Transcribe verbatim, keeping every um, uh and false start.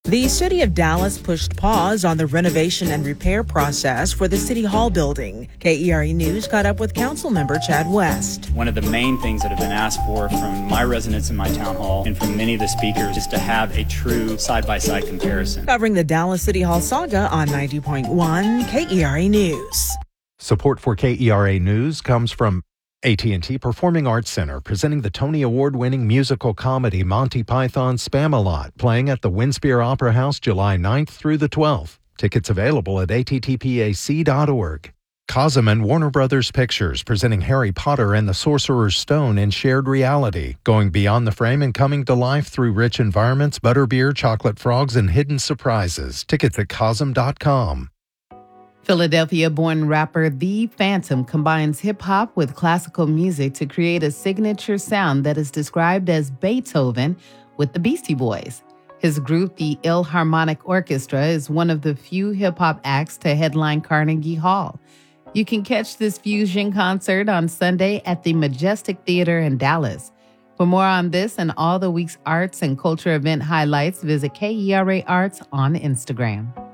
The city of Dallas pushed pause on the renovation and repair process for the City Hall building. K E R A News caught up with Councilmember Chad West. One of the main things that have been asked for from my residents in my town hall and from many of the speakers is to have a true side-by-side comparison. Covering the Dallas City Hall saga on ninety point one K E R A News. Support for K E R A News comes from A T and T Performing Arts Center, presenting the Tony Award-winning musical comedy Monty Python's Spam-A-Lot, playing at the Winspear Opera House July ninth through the twelfth. Tickets available at A T T P A C dot org. Cosm and Warner Brothers Pictures, presenting Harry Potter and the Sorcerer's Stone in shared reality, going beyond the frame and coming to life through rich environments, butterbeer, chocolate frogs, and hidden surprises. Tickets at cosm dot com. Philadelphia-born rapper The Phantom combines hip-hop with classical music to create a signature sound that is described as Beethoven with the Beastie Boys. His group, the Ilharmonic Orchestra, is one of the few hip-hop acts to headline Carnegie Hall. You can catch this fusion concert on Sunday at the Majestic Theater in Dallas. For more on this and all the week's arts and culture event highlights, visit K E R A Arts on Instagram.